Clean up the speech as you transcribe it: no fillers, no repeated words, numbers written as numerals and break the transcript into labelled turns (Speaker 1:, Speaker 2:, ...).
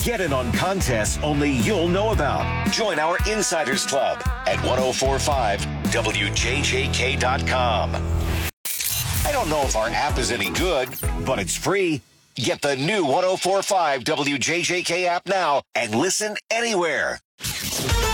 Speaker 1: Get in on contests only you'll know about. Join our Insiders Club at 1045WJJK.com. I don't know if our app is any good, but it's free. Get the new 1045 WJJK app now and listen anywhere.